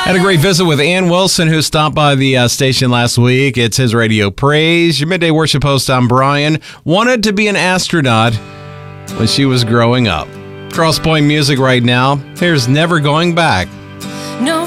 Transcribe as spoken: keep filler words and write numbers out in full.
Had a great visit with Ann Wilson, who stopped by the uh, station last week. It's his Radio Praise. Your midday worship host, I'm Brian. Wanted to be an astronaut when she was growing up. Cross Point music right now. Here's Never Going Back. No